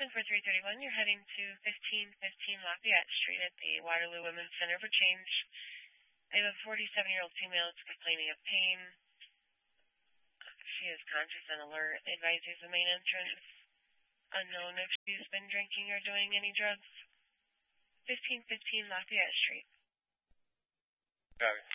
Houston for 331. You're heading to 1515 Lafayette Street at the Waterloo Women's Center for Change. I have a 47-year-old female that's complaining of pain. She is conscious and alert. They advise use the main entrance. Unknown if she's been drinking or doing any drugs. 1515 Lafayette Street. Copy.